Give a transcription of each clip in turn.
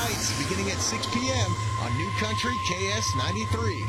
nights, beginning at 6 p.m. on New Country KS93.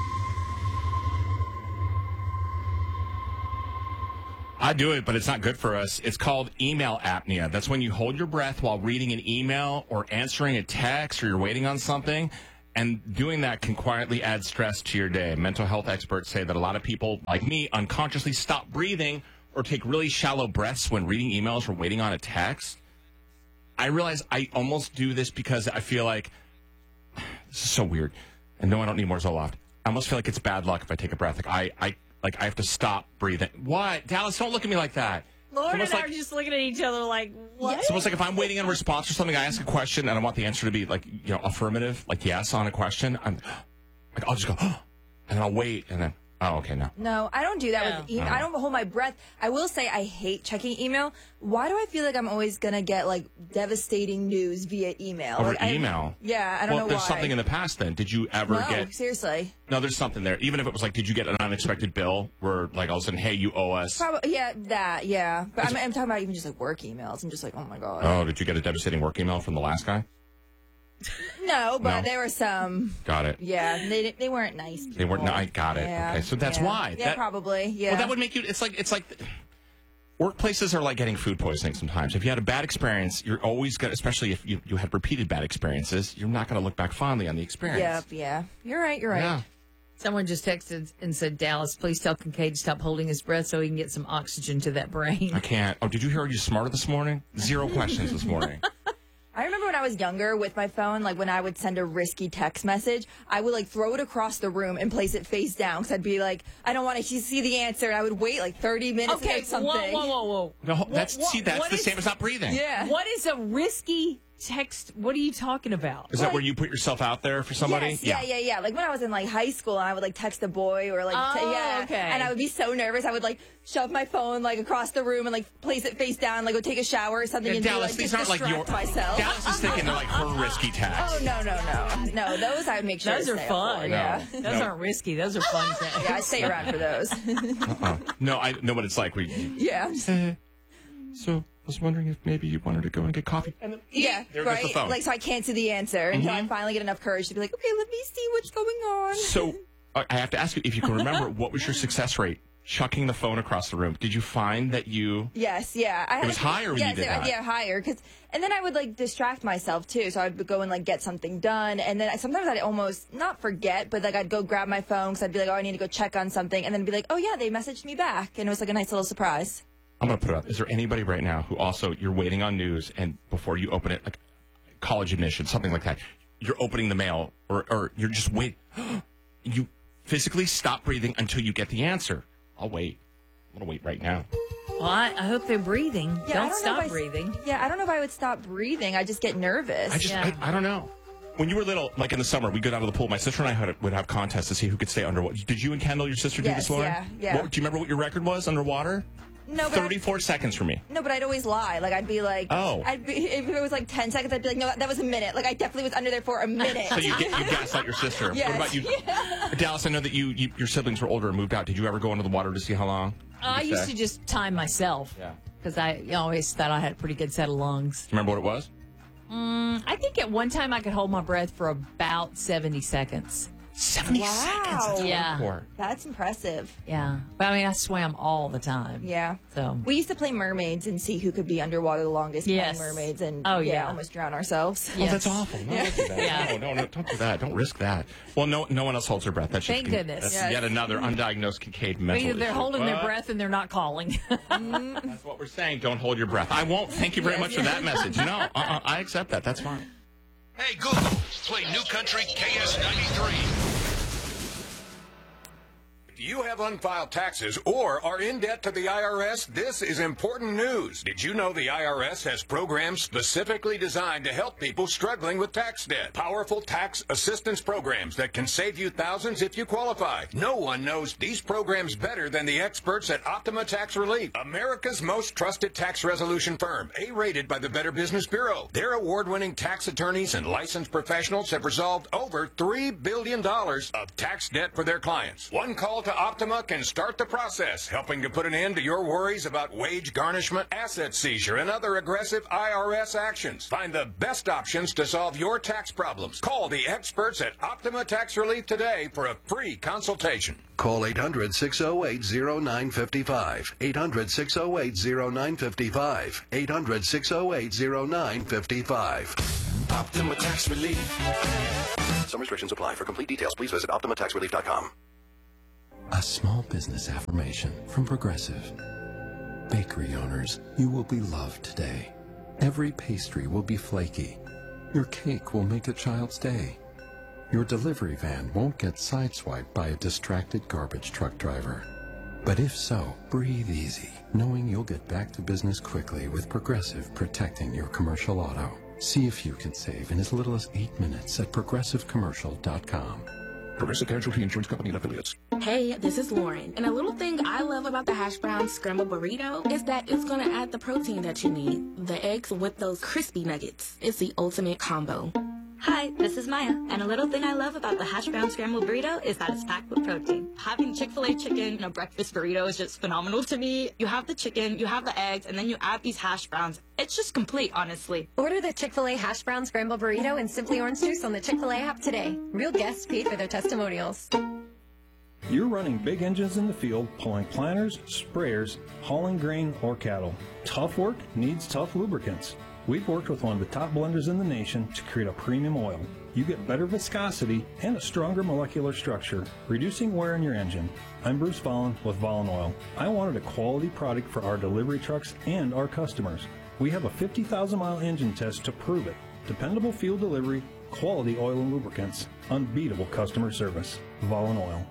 I do it, but it's not good for us. It's called email apnea. That's when you hold your breath while reading an email or answering a text or you're waiting on something. And doing that can quietly add stress to your day. Mental health experts say that a lot of people, like me, unconsciously stop breathing or take really shallow breaths when reading emails or waiting on a text. I realize I almost do this because I feel like, this is so weird. And no, I don't need more Zoloft. I almost feel like it's bad luck if I take a breath. Like I have to stop breathing. What? Dallas, don't look at me like that. Lauren and I are just looking at each other like, what? It's almost like if I'm waiting on a response or something, I ask a question and I want the answer to be like, affirmative, like yes on a question. I'll just go, and then I'll wait and then, oh, okay, no. No, I don't do that with email. I don't hold my breath. I will say I hate checking email. Why do I feel like I'm always going to get, like, devastating news via email? Over like, email? I don't know why. Well, there's something in the past then. Did you ever No, seriously. No, there's something there. Even if it was like, did you get an unexpected bill where, like, all of a sudden, hey, you owe us? Probably, yeah. But I'm talking about even just, like, work emails. I'm just like, oh, my God. Oh, did you get a devastating work email from the last guy? No, but there were some. Got it. Yeah, they weren't nice people. They weren't. No, I got it. Yeah, okay, so that's why. Yeah, probably. Yeah. Well, that would make you. It's like workplaces are like getting food poisoning sometimes. If you had a bad experience, you're always going to, especially if you had repeated bad experiences, you're not going to look back fondly on the experience. Yeah. You're right. Yeah. Someone just texted and said, Dallas, please tell Kincaid to stop holding his breath so he can get some oxygen to that brain. I can't. Oh, did you hear you smarter this morning? 0 questions this morning. I remember when I was younger with my phone, like when I would send a risky text message, I would like throw it across the room and place it face down because I'd be like, I don't want to see the answer. And I would wait like 30 minutes to type something. Whoa. No, that's the same as not breathing. Yeah. What is a risky text? What are you talking about? Is that where you put yourself out there for somebody? Yes, yeah. Like when I was in like high school and I would like text a boy or like, okay. And I would be so nervous. I would like shove my phone like across the room and like place it face down, like go take a shower or something and Dallas, do, like, these just aren't like your. myself. Dallas is thinking they're like her risky texts. Oh, no. Those I would make sure those to are stay fun. up for, No. yeah. Those aren't risky. Those are fun texts. Yeah, I stay around for those. No, I know what it's like. Yeah. So I was wondering if maybe you wanted to go and get coffee. And then, there goes the phone. Like, so I can't see the answer until I finally get enough courage to be like, okay, let me see what's going on. So I have to ask you if you can remember what was your success rate chucking the phone across the room? Did you find that you? Yes, yeah. It was higher when you did that. Yeah, higher. And then I would like distract myself too. So I'd go and like get something done, and then sometimes I'd almost not forget, but like I'd go grab my phone because I'd be like, oh, I need to go check on something, and then be like, oh yeah, they messaged me back, and it was like a nice little surprise. I'm going to put it up. Is there anybody right now who also, you're waiting on news, and before you open it, like college admission, something like that, you're opening the mail, or you're just waiting. You physically stop breathing until you get the answer. I'll wait. I'm going to wait right now. Well, I hope they're breathing. Yeah, Don't stop breathing. Yeah, I don't know if I would stop breathing. I just get nervous. I don't know. When you were little, like in the summer, we'd go down to the pool. My sister and I would have contests to see who could stay underwater. Did you and Kendall, your sister, do this, Lauren? Yeah. Do you remember what your record was underwater? No, but 34 seconds for me. No, but I'd always lie. Like, I'd be like, if it was like 10 seconds, I'd be like, no, that was a minute. Like, I definitely was under there for a minute. So you gaslight your sister. Yes. What about you? Yeah. Dallas, I know that your siblings were older and moved out. Did you ever go into the water to see how long? I used to just time myself. Yeah. Because I always thought I had a pretty good set of lungs. Do you remember what it was? I think at one time I could hold my breath for about 70 seconds. 70 seconds? Yeah. That's impressive. Yeah. But I mean, I swam all the time. Yeah. So we used to play mermaids and see who could be underwater the longest. Yes. Playing mermaids and almost drown ourselves. Oh, that's awful. No, don't do that. Yeah. No, don't do that. Don't risk that. Well, no one else holds their breath. That's Thank goodness. That's yet another undiagnosed Kincaid mental either they're issue. holding their breath and they're not calling. That's what we're saying. Don't hold your breath. I won't. Thank you very much for that message. No, I accept that. That's fine. Hey, Google, play New Country KS93. If you have unfiled taxes or are in debt to the IRS, this is important news. Did you know the IRS has programs specifically designed to help people struggling with tax debt? Powerful tax assistance programs that can save you thousands if you qualify. No one knows these programs better than the experts at Optima Tax Relief, America's most trusted tax resolution firm, A-rated by the Better Business Bureau. Their award-winning tax attorneys and licensed professionals have resolved over $3 billion of tax debt for their clients. One call to Delta Optima can start the process, helping to put an end to your worries about wage garnishment, asset seizure, and other aggressive IRS actions. Find the best options to solve your tax problems. Call the experts at Optima Tax Relief today for a free consultation. Call 800-608-0955. 800-608-0955. 800-608-0955. Optima Tax Relief. Some restrictions apply. For complete details, please visit OptimaTaxRelief.com. A small business affirmation from Progressive. Bakery owners, you will be loved today. Every pastry will be flaky. Your cake will make a child's day. Your delivery van won't get sideswiped by a distracted garbage truck driver. But if so, breathe easy, knowing you'll get back to business quickly with Progressive protecting your commercial auto. See if you can save in as little as 8 minutes at progressivecommercial.com. Progressive Casualty Insurance Company and Affiliates. Hey, this is Lauren. And a little thing I love about the hash brown scrambled burrito is that it's going to add the protein that you need. The eggs with those crispy nuggets. It's the ultimate combo. Hi, this is Maya, and a little thing I love about the hash brown scrambled burrito is that it's packed with protein. Having Chick-fil-A chicken in a breakfast burrito is just phenomenal to me. You have the chicken, you have the eggs, and then you add these hash browns. It's just complete, honestly. Order the Chick-fil-A hash brown scrambled burrito and Simply Orange Juice on the Chick-fil-A app today. Real guests paid for their testimonials. You're running big engines in the field, pulling planters, sprayers, hauling grain or cattle. Tough work needs tough lubricants. We've worked with one of the top blenders in the nation to create a premium oil. You get better viscosity and a stronger molecular structure, reducing wear in your engine. I'm Bruce Vollen with Vollen Oil. I wanted a quality product for our delivery trucks and our customers. We have a 50,000-mile engine test to prove it. Dependable fuel delivery, quality oil and lubricants, unbeatable customer service. Vollen Oil.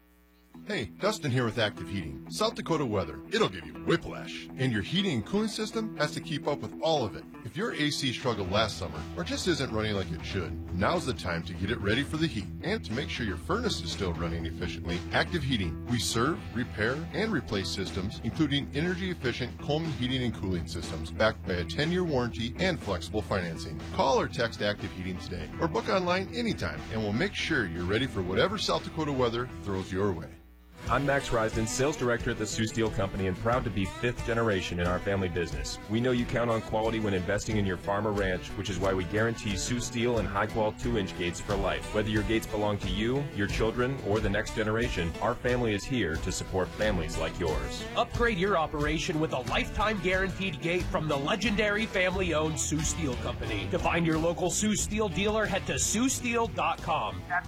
Hey, Dustin here with Active Heating. South Dakota weather, it'll give you whiplash. And your heating and cooling system has to keep up with all of it. If your AC struggled last summer or just isn't running like it should, now's the time to get it ready for the heat. And to make sure your furnace is still running efficiently, Active Heating. We serve, repair, and replace systems, including energy-efficient Coleman heating and cooling systems, backed by a 10-year warranty and flexible financing. Call or text Active Heating today, or book online anytime, and we'll make sure you're ready for whatever South Dakota weather throws your way. I'm Max Risden, Sales Director at the Sioux Steel Company, and proud to be 5th generation in our family business. We know you count on quality when investing in your farm or ranch, which is why we guarantee Sioux Steel and high-quality 2-inch gates for life. Whether your gates belong to you, your children, or the next generation, our family is here to support families like yours. Upgrade your operation with a lifetime guaranteed gate from the legendary family-owned Sioux Steel Company. To find your local Sioux Steel dealer, head to SiouxSteel.com. That's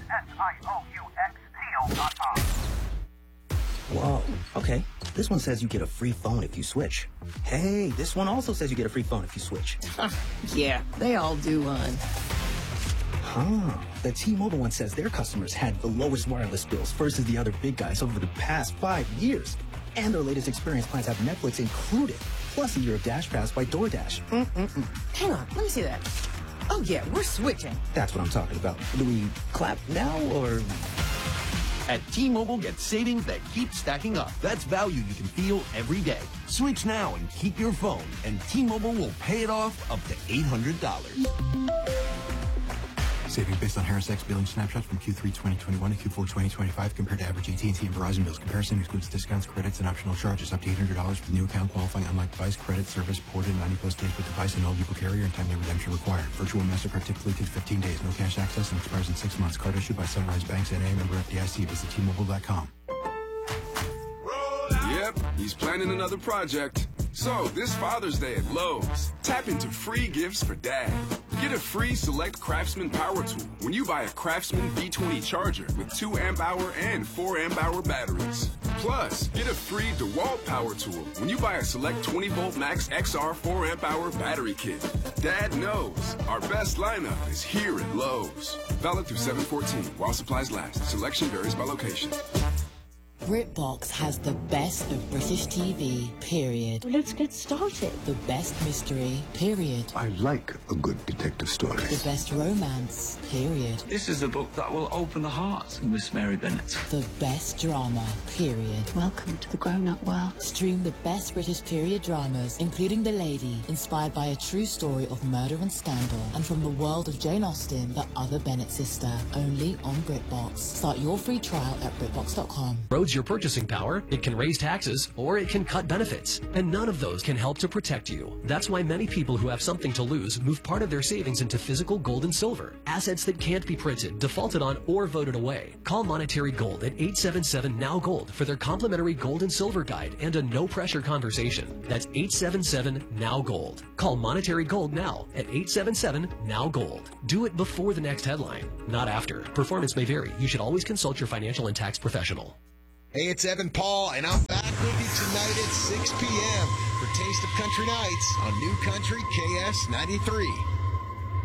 SIOUX Steel.com. Whoa, okay. This one says you get a free phone if you switch. Hey, this one also says you get a free phone if you switch. Yeah, they all do, hon. The T-Mobile one says their customers had the lowest wireless bills versus the other big guys over the past 5 years. And their latest experience plans have Netflix included, plus a year of Dash Pass by DoorDash. Hang on, let me see that. Oh, yeah, we're switching. That's what I'm talking about. Do we clap now, or... At T-Mobile, get savings that keep stacking up. That's value you can feel every day. Switch now and keep your phone, and T-Mobile will pay it off up to $800. Savings based on Harris X billing snapshots from Q3 2021 to Q4 2025 compared to average AT&T and Verizon bills. Comparison excludes discounts, credits, and optional charges. Up to $800 for the new account qualifying unlike device. Credit service ported 90-plus days with device and eligible carrier, and timely redemption required. Virtual MasterCard typically takes 15 days. No cash access and expires in 6 months. Card issued by Sunrise Banks N.A. member FDIC. Visit T-Mobile.com. Yep, he's planning another project. So, this Father's Day at Lowe's, tap into free gifts for Dad. Get a free Select Craftsman power tool when you buy a Craftsman V20 charger with 2 amp-hour and 4 amp-hour batteries. Plus, get a free DeWalt power tool when you buy a Select 20-volt Max XR 4 amp-hour battery kit. Dad knows our best lineup is here at Lowe's. Valid through 7/14 while supplies last. Selection varies by location. BritBox has the best of British TV, period. Let's get started. The best mystery, period. I like a good detective story. The best romance, period. This is a book that will open the hearts of Miss Mary Bennet. The best drama, period. Welcome to the grown-up world. Stream the best British period dramas, including The Lady, inspired by a true story of murder and scandal, and from the world of Jane Austen, the other Bennet sister, only on BritBox. Start your free trial at BritBox.com. Roads your your purchasing power, it can raise taxes, or it can cut benefits. And none of those can help to protect you. That's why many people who have something to lose move part of their savings into physical gold and silver. Assets that can't be printed, defaulted on, or voted away. Call Monetary Gold at 877-NOW-GOLD for their complimentary gold and silver guide and a no-pressure conversation. That's 877-NOW-GOLD. Call Monetary Gold now at 877-NOW-GOLD. Do it before the next headline, not after. Performance may vary. You should always consult your financial and tax professional. Hey, it's Evan Paul, and I'm back with you tonight at 6 p.m. for Taste of Country Nights on New Country KS 93.